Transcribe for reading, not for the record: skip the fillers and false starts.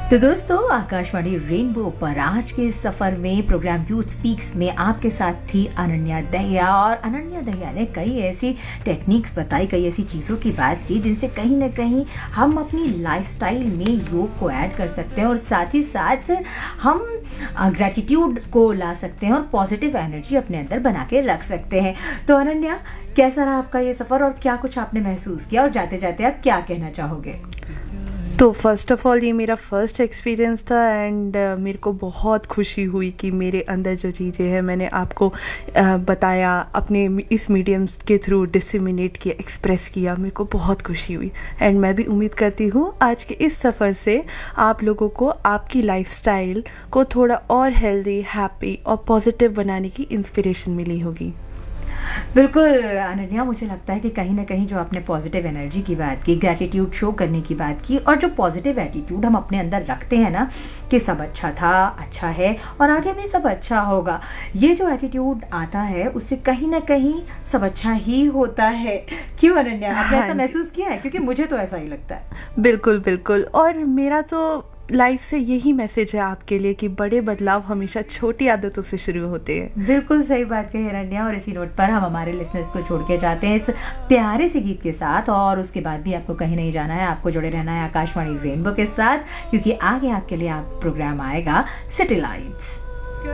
तो दोस्तों, आकाशवाणी रेनबो पर आज के इस सफर में प्रोग्राम यूथ स्पीक्स में आपके साथ थी अनन्या दहिया। और अनन्या दहिया ने कई ऐसी टेक्निक्स बताई, कई ऐसी चीज़ों की बात की जिनसे कहीं ना कहीं हम अपनी लाइफस्टाइल में योग को ऐड कर सकते हैं और साथ ही साथ हम ग्रैटिट्यूड को ला सकते हैं और पॉजिटिव एनर्जी अपने अंदर बना के रख सकते हैं। तो अनन्या, कैसा रहा आपका ये सफ़र और क्या कुछ आपने महसूस किया और जाते जाते आप क्या कहना चाहोगे? तो फर्स्ट ऑफ ऑल ये मेरा फर्स्ट एक्सपीरियंस था एंड मेरे को बहुत खुशी हुई कि मेरे अंदर जो चीज़ें हैं मैंने आपको बताया, अपने इस मीडियम्स के थ्रू डिसमिनेट किया, एक्सप्रेस किया। मेरे को बहुत खुशी हुई एंड मैं भी उम्मीद करती हूँ आज के इस सफ़र से आप लोगों को आपकी लाइफस्टाइल को थोड़ा और हेल्दी, हैप्पी और पॉजिटिव बनाने की इंस्पिरेशन मिली होगी। बिल्कुल अनन्या, मुझे लगता है कि कहीं ना कहीं जो आपने पॉजिटिव एनर्जी की बात की, ग्रैटिट्यूड शो करने की बात की और जो पॉजिटिव एटीट्यूड हम अपने अंदर रखते हैं ना कि सब अच्छा था, अच्छा है और आगे भी सब अच्छा होगा, ये जो एटीट्यूड आता है उससे कहीं ना कहीं सब अच्छा ही होता है। क्यों अनन्या, आपने ऐसा महसूस किया है? क्योंकि मुझे तो ऐसा ही लगता है। बिल्कुल बिल्कुल, और मेरा तो लाइफ से यही मैसेज है आपके लिए कि बड़े बदलाव हमेशा छोटी आदतों से शुरू होते हैं। बिल्कुल सही बात कही अनन्या, और इसी नोट पर हम हमारे लिसनर्स को छोड़ के जाते हैं इस प्यारे से गीत के साथ। और उसके बाद भी आपको कहीं नहीं जाना है, आपको जुड़े रहना है आकाशवाणी रेनबो के साथ, क्योंकि आगे आपके लिए प्रोग्राम आएगा सिटी लाइट्स।